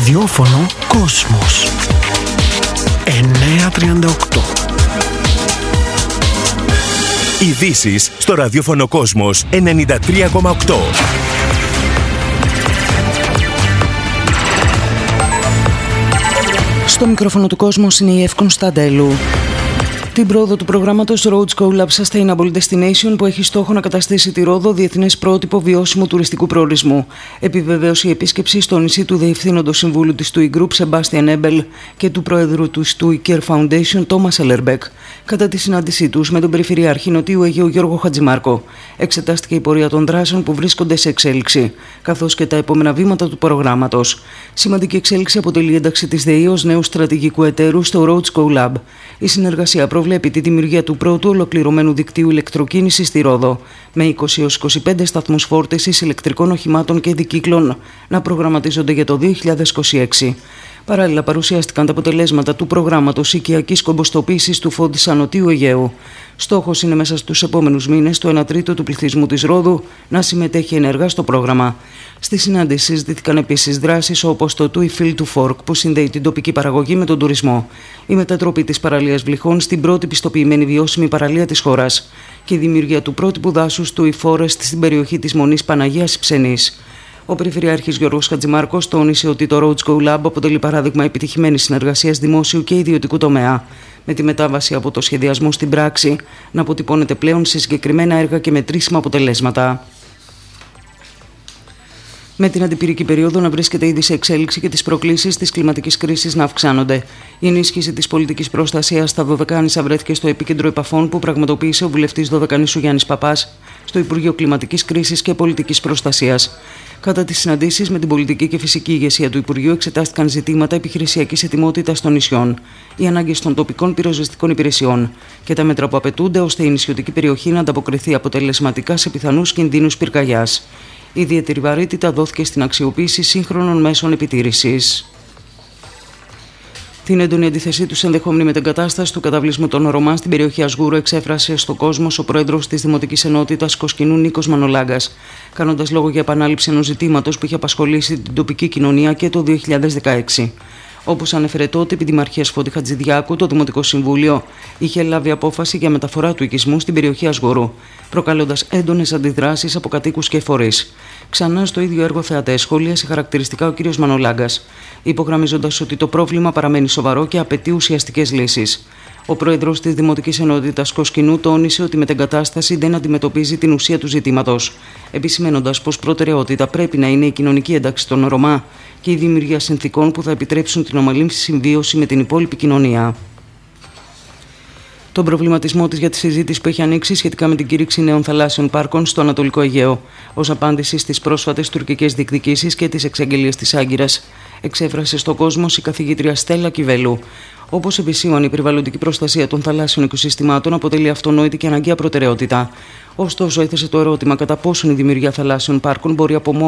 Ραδιόφωνο Κόσμος 938. Ειδήσεις στο ραδιόφωνο Κόσμος 93,8. Στο μικρόφωνο του Κόσμος είναι η Εύη Κωνσταντέλου. Την πρόοδο του προγράμματος Roads Collab Sustainable Destination, που έχει στόχο να καταστήσει τη Ρόδο διεθνές πρότυπο βιώσιμου τουριστικού προορισμού, επιβεβαίωσε η επίσκεψη στο νησί του Διευθύνοντος Συμβούλου της TUI Group Sebastian Ebel και του Πρόεδρου του TUI Care Foundation Thomas Ellerbeck. Κατά τη συνάντησή τους με τον Περιφερειάρχη Νοτιού Αιγαίου Γιώργο Χατζημάρκο, εξετάστηκε η πορεία των δράσεων που βρίσκονται σε εξέλιξη, καθώς και τα επόμενα βήματα του προγράμματος. Σημαντική εξέλιξη αποτελεί η ένταξη της ΔΕΗ ως νέου στρατηγικού εταίρου στο Roads Collab. Η συνεργασία προβλέπει τη δημιουργία του πρώτου ολοκληρωμένου δικτύου ηλεκτροκίνησης στη Ρόδο, με 20 έως 25 σταθμούς φόρτισης ηλεκτρικών οχημάτων και δικύκλων να προγραμματίζονται για το 2026. Παράλληλα, παρουσιάστηκαν τα αποτελέσματα του προγράμματος οικιακής κομποστοποίησης του Φόντισσα Νοτιού Αιγαίου. Στόχος είναι μέσα στους επόμενους μήνες το 1/3 του πληθυσμού της Ρόδου να συμμετέχει ενεργά στο πρόγραμμα. Στη συνάντηση συζητήθηκαν επίσης δράσεις όπως το TUI Field to Fork, που συνδέει την τοπική παραγωγή με τον τουρισμό, η μετατροπή της παραλίας Βλυχών στην πρώτη πιστοποιημένη βιώσιμη παραλία της χώρας και η δημιουργία του πρότυπου δάσους TUI Forest στην περιοχή της Μονής Παναγίας Ψενής. Ο Περιφερειάρχης Γιώργος Χατζημάρκος τόνισε ότι το Roads Collab αποτελεί παράδειγμα επιτυχημένης συνεργασίας δημόσιου και ιδιωτικού τομέα, με τη μετάβαση από το σχεδιασμό στην πράξη να αποτυπώνεται πλέον σε συγκεκριμένα έργα και μετρήσιμα αποτελέσματα. Με την αντιπυρική περίοδο να βρίσκεται ήδη σε εξέλιξη και τις προκλήσεις της κλιματικής κρίσης να αυξάνονται, η ενίσχυση της πολιτικής προστασίας στα Δωδεκάνησα βρέθηκε στο επίκεντρο επαφών που πραγματοποίησε ο βουλευτής Δωδεκανήσου Γιάννης Παπάς στο Υπουργείο Κλιματικής Κρίσης και Πολιτικής Προστασίας. Κατά τις συναντήσεις με την πολιτική και φυσική ηγεσία του Υπουργείου, εξετάστηκαν ζητήματα επιχειρησιακής ετοιμότητας των νησιών, οι ανάγκες των τοπικών πυροσβεστικών υπηρεσιών και τα μέτρα που απαιτούνται ώστε η νησιωτική περιοχή να ανταποκριθεί αποτελεσματικά σε πιθανούς κινδύνους πυρκαγιάς. Ιδιαίτερη βαρύτητα δόθηκε στην αξιοποίηση σύγχρονων μέσων επιτήρησης. Την έντονη αντίθεσή του ενδεχόμενη μετεγκατάσταση του καταβλισμού των Ρωμά στην περιοχή Ασγούρου εξέφρασε στο Κόσμος ο πρόεδρος της Δημοτικής Ενότητας Κοσκινού Νίκος Μανολάγκας, κάνοντας λόγο για επανάληψη ενός ζητήματος που είχε απασχολήσει την τοπική κοινωνία και το 2016. Όπως ανέφερε τότε επί Δημαρχίας Φώτη Χατζηδιάκου, το Δημοτικό Συμβούλιο είχε λάβει απόφαση για μεταφορά του οικισμού στην περιοχή Ασγορού, προκαλώντας έντονες αντιδράσεις από κατοίκους και φορείς. Ξανά στο ίδιο έργο θεατές σχολίασε χαρακτηριστικά ο κ. Μανολάγκας, υπογραμμίζοντας ότι το πρόβλημα παραμένει σοβαρό και απαιτεί ουσιαστικές λύσεις. Ο πρόεδρος της Δημοτικής Ενότητας Κοσκινού τόνισε ότι η μετεγκατάσταση δεν αντιμετωπίζει την ουσία του ζητήματος, επισημαίνοντας πως προτεραιότητα πρέπει να είναι η κοινωνική ένταξη των Ρωμά και η δημιουργία συνθηκών που θα επιτρέψουν την ομαλή συμβίωση με την υπόλοιπη κοινωνία. Τον προβληματισμό της για τη συζήτηση που έχει ανοίξει σχετικά με την κήρυξη νέων θαλάσσιων πάρκων στο Ανατολικό Αιγαίο, ως απάντηση στις πρόσφατες τουρκικές διεκδικήσεις και τις εξαγγελίες της Άγκυρας, εξέφρασε στο Κόσμος η καθηγήτρια Στέλλα Κιβέλου. Όπως επισήμανε, η περιβαλλοντική προστασία των θαλάσσιων οικοσυστημάτων αποτελεί αυτονόητη και αναγκαία προτεραιότητα. Ωστόσο, έθεσε το ερώτημα κατά πόσον η δημιουργία θαλάσσιων πάρκων μπορεί από